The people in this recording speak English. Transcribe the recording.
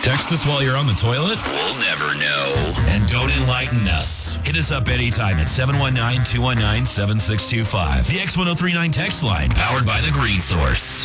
Text us while you're on the toilet? We'll never know. And don't enlighten us. Hit us up anytime at 719-219-7625. The X1039 text line, powered by The Green Source.